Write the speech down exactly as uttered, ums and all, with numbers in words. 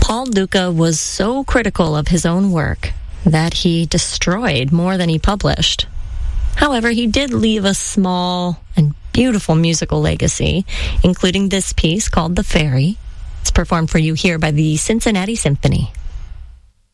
Paul Luca was so critical of his own work that he destroyed more than he published. However, he did leave a small and beautiful musical legacy, including this piece called The Ferry. It's performed for you here by the Cincinnati Symphony.